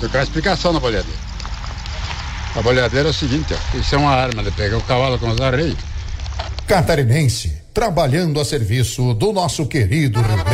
Eu quero explicação na boleadeira. A boleadeira é o seguinte, ó, isso é uma arma de pegar o cavalo com os arreios. Catarinense, trabalhando a serviço do nosso querido Rio Grande.